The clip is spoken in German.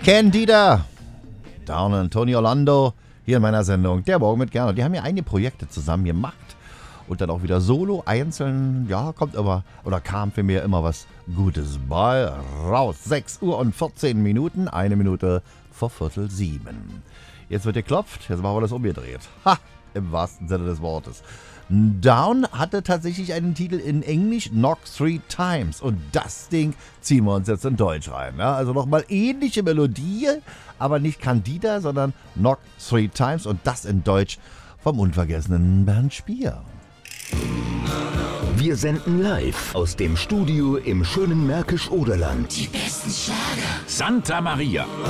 Candida, Down und Tony Orlando, hier in meiner Sendung Der Morgen mit Gerne. Die haben ja einige Projekte zusammen gemacht und dann auch wieder solo, einzeln, ja, kommt immer, oder kam für mich immer was Gutes bei raus. 6 Uhr und 14 Minuten, 1 Minute vor 6:45. Jetzt wird geklopft, jetzt machen wir das umgedreht. Ha, im wahrsten Sinne des Wortes. Down hatte tatsächlich einen Titel in Englisch, Knock 3 Times. Und das Ding ziehen wir uns jetzt in Deutsch rein. Ja? Also nochmal ähnliche Melodie, aber nicht Candida, sondern Knock 3 Times. Und das in Deutsch vom unvergessenen Bernd Spier. Wir senden live aus dem Studio im schönen Märkisch-Oderland. Die besten Schlager. Santa Maria.